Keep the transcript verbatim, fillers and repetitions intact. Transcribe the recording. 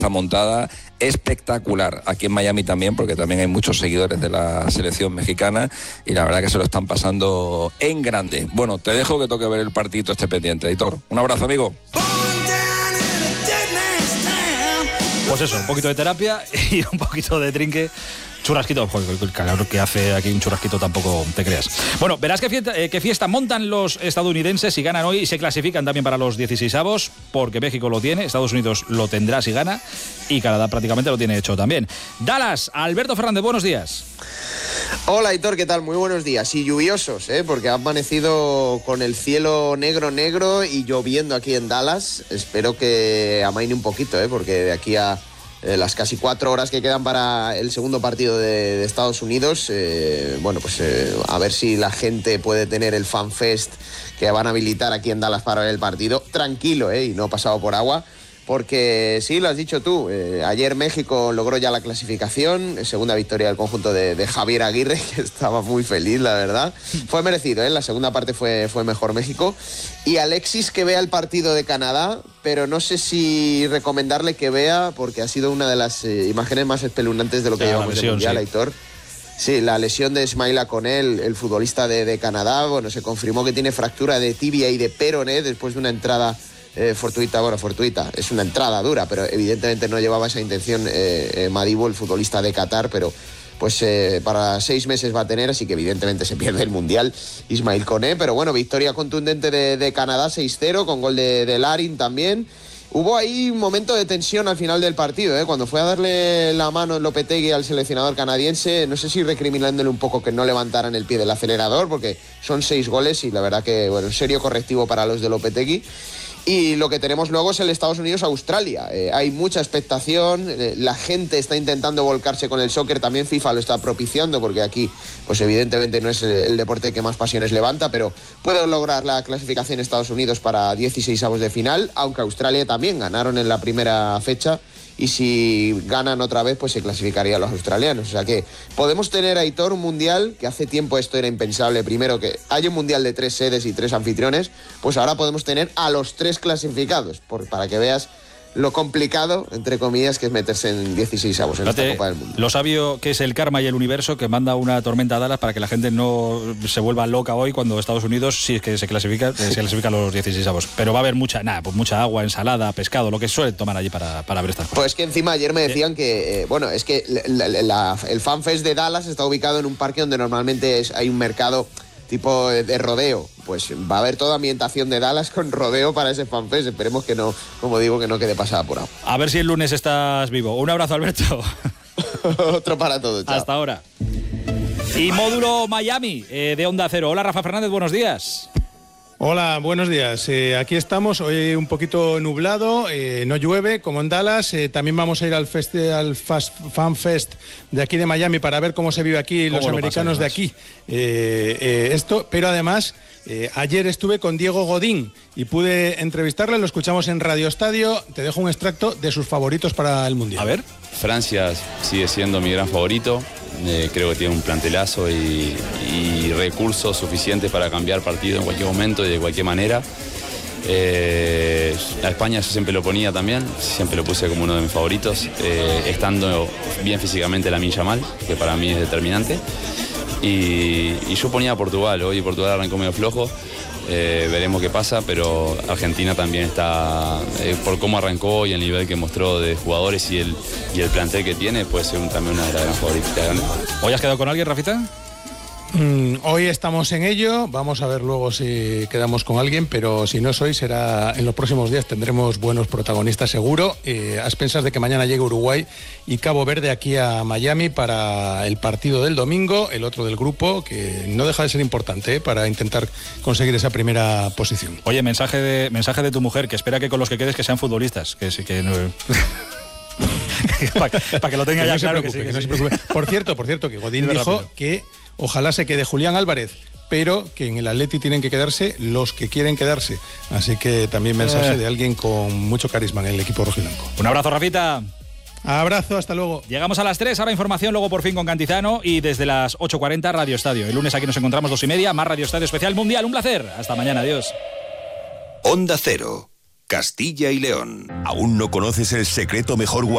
montada espectacular aquí en Miami también, porque también hay muchos seguidores de la selección mexicana y la verdad que se lo están pasando en grande. Bueno, te dejo que toque ver el partidito este pendiente, editor. Un abrazo, amigo. Pues eso, un poquito de terapia y un poquito de trinque. Churrasquito, joder, el calor que hace aquí un churrasquito tampoco te creas. Bueno, verás qué fiesta, eh, qué fiesta montan los estadounidenses si ganan hoy y se clasifican también para los dieciseisavos, porque México lo tiene, Estados Unidos lo tendrá si gana y Canadá prácticamente lo tiene hecho también. Dallas, Alberto Fernández, buenos días. Hola, Aitor, ¿qué tal? Muy buenos días. Y lluviosos, ¿eh? Porque ha amanecido con el cielo negro, negro y lloviendo aquí en Dallas. Espero que amaine un poquito, ¿eh? Porque de aquí a eh, las casi cuatro horas que quedan para el segundo partido de, de Estados Unidos, eh, bueno, pues eh, a ver si la gente puede tener el Fan Fest que van a habilitar aquí en Dallas para ver el partido. Tranquilo, ¿eh? Y no pasado por agua. Porque sí, lo has dicho tú, eh, ayer México logró ya la clasificación, segunda victoria del conjunto de, de Javier Aguirre, que estaba muy feliz, la verdad. Fue merecido, ¿eh? La segunda parte fue, fue mejor México. Y Alexis que vea el partido de Canadá, pero no sé si recomendarle que vea, porque ha sido una de las eh, imágenes más espeluznantes de lo que sí, llevamos lesión, de Mundial, sí. Aitor. Sí, la lesión de Ismaila Conel, el futbolista de, de Canadá, bueno, se confirmó que tiene fractura de tibia y de peroné después de una entrada Eh, fortuita, bueno, fortuita, es una entrada dura, pero evidentemente no llevaba esa intención eh, eh, Madibo, el futbolista de Qatar, pero pues eh, para seis meses va a tener, así que evidentemente se pierde el Mundial Ismail Koné, pero bueno, victoria contundente de, de Canadá seis cero, con gol de, de Larin también. Hubo ahí un momento de tensión al final del partido, ¿eh? Cuando fue a darle la mano Lopetegui al seleccionador canadiense, no sé si recriminándole un poco que no levantaran el pie del acelerador, porque son seis goles y la verdad que, bueno, un serio correctivo para los de Lopetegui. Y lo que tenemos luego es el Estados Unidos-Australia. Eh, hay mucha expectación, eh, la gente está intentando volcarse con el soccer, también FIFA lo está propiciando, porque aquí, pues evidentemente no es el, el deporte que más pasiones levanta, pero puede lograr la clasificación Estados Unidos para dieciseisavos de final, aunque Australia también ganaron en la primera fecha, y si ganan otra vez, pues se clasificarían los australianos. O sea que podemos tener, Aitor, un mundial, que hace tiempo esto era impensable, primero que haya un mundial de tres sedes y tres anfitriones, pues ahora podemos tener a los tres clasificados, por, para que veas lo complicado, entre comillas, que es meterse en dieciseisavos en Fíjate, esta Copa del Mundo. Lo sabio que es el karma y el universo, que manda una tormenta a Dallas para que la gente no se vuelva loca hoy cuando Estados Unidos, si es que se clasifica, se clasifica a los dieciseisavos. Pero va a haber mucha, nada, pues mucha agua, ensalada, pescado, lo que suelen tomar allí para, para ver estas cosas. Pues que encima ayer me decían que, eh, bueno, es que la, la, la, el Fan Fest de Dallas está ubicado en un parque donde normalmente es, hay un mercado tipo de rodeo. Pues va a haber toda ambientación de Dallas con rodeo para ese Fan Fest. Esperemos que no, como digo, que no quede pasada por ahora. A ver si el lunes estás vivo. Un abrazo, Alberto. Otro para todos. Chao. Hasta ahora. Y módulo Miami eh, de Onda Cero. Hola, Rafa Fernández, buenos días. Hola, buenos días. Eh, aquí estamos, hoy un poquito nublado, eh, no llueve como en Dallas. Eh, también vamos a ir al, festi- al Fast Fan Fest de aquí de Miami para ver cómo se vive aquí los americanos de aquí. Eh, eh, esto, pero además, eh, ayer estuve con Diego Godín y pude entrevistarle, lo escuchamos en Radio Estadio. Te dejo un extracto de sus favoritos para el Mundial. A ver. Francia sigue siendo mi gran favorito. Eh, creo que tiene un plantelazo y, y recursos suficientes para cambiar partido en cualquier momento y de cualquier manera. Eh, a España yo siempre lo ponía también, siempre lo puse como uno de mis favoritos, eh, estando bien físicamente Lamine Yamal, que para mí es determinante. Y, y yo ponía a Portugal, hoy Portugal arrancó medio flojo. Eh, veremos qué pasa, pero Argentina también está, eh, por cómo arrancó y el nivel que mostró de jugadores y el, y el plantel que tiene, puede ser un, también una de las grandes favoritas. ¿Hoy has quedado con alguien, Rafita? Mm, hoy estamos en ello, vamos a ver luego si quedamos con alguien, pero si no es hoy, será en los próximos días, tendremos buenos protagonistas seguro, eh, a expensas de que mañana llegue Uruguay y Cabo Verde aquí a Miami para el partido del domingo, el otro del grupo, que no deja de ser importante, ¿eh?, para intentar conseguir esa primera posición. Oye, mensaje de, mensaje de tu mujer, que espera que con los que quedes que sean futbolistas, que sí que no... para, para que lo tenga que ya no claro, se preocupe, que sí, que que no sí. se preocupe. Por cierto, por cierto, que Godín Dime dijo rápido. que ojalá se quede Julián Álvarez, pero que en el Atleti tienen que quedarse los que quieren quedarse. Así que también mensaje Eh. de alguien con mucho carisma en el equipo rojiblanco. Un abrazo, Rafita. Abrazo, hasta luego. Llegamos a las tres, ahora información, luego por fin con Cantizano y desde las ocho cuarenta Radio Estadio. El lunes aquí nos encontramos dos y media, más Radio Estadio Especial Mundial. Un placer. Hasta mañana, adiós. Onda Cero, Castilla y León. ¿Aún no conoces el secreto mejor guardado?